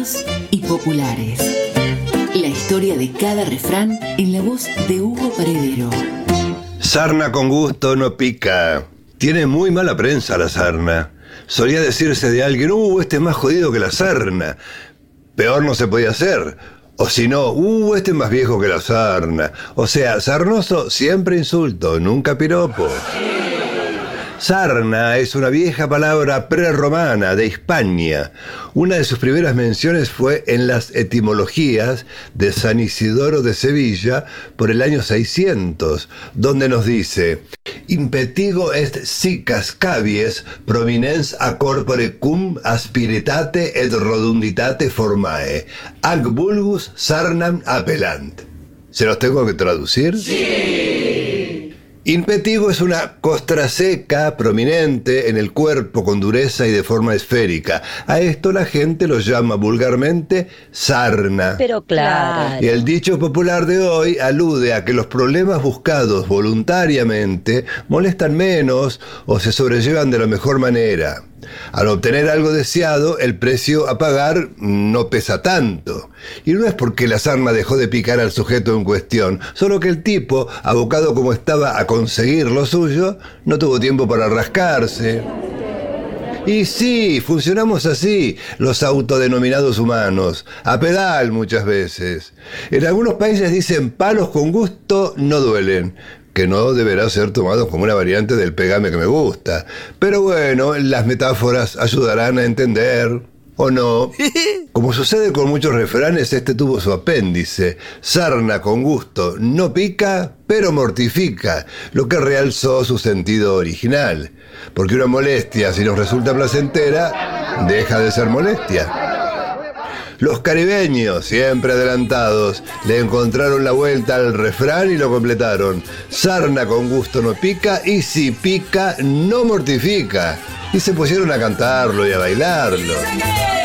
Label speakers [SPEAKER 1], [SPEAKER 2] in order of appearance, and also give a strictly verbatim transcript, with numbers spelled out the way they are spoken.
[SPEAKER 1] Propios y populares. La historia de cada refrán en la voz de Hugo Paredero.
[SPEAKER 2] Sarna con gusto no pica. Tiene muy mala prensa la sarna. Solía decirse de alguien, uh, este es más jodido que la sarna. Peor no se podía hacer. O si no, uh, este es más viejo que la sarna. O sea, sarnoso siempre insulto, nunca piropo. Sarna es una vieja palabra prerromana de Hispania. Una de sus primeras menciones fue en las etimologías de San Isidoro de Sevilla por el año seiscientos, donde nos dice: impetigo est si cascavies prominens a corpore cum aspiritate et rodunditate formae, ac vulgus sarnam appellant. ¿Se los tengo que traducir? ¡Sí! Impetigo es una costra seca, prominente en el cuerpo, con dureza y de forma esférica. A esto la gente lo llama vulgarmente sarna.
[SPEAKER 3] Pero claro.
[SPEAKER 2] Y el dicho popular de hoy alude a que los problemas buscados voluntariamente molestan menos o se sobrellevan de la mejor manera. Al obtener algo deseado, el precio a pagar no pesa tanto. Y no es porque la sarna dejó de picar al sujeto en cuestión, solo que el tipo, abocado como estaba a conseguir lo suyo, no tuvo tiempo para rascarse. Y sí, funcionamos así, los autodenominados humanos, a pedal muchas veces. En algunos países dicen palos con gusto no duelen, que no deberá ser tomado como una variante del pegame que me gusta. Pero bueno, las metáforas ayudarán a entender, ¿o no? Como sucede con muchos refranes, este tuvo su apéndice. Sarna con gusto no pica, pero mortifica, lo que realzó su sentido original. Porque una molestia, si nos resulta placentera, deja de ser molestia. Los caribeños, siempre adelantados, le encontraron la vuelta al refrán y lo completaron. Sarna con gusto no pica, y si pica, no mortifica. Y se pusieron a cantarlo y a bailarlo.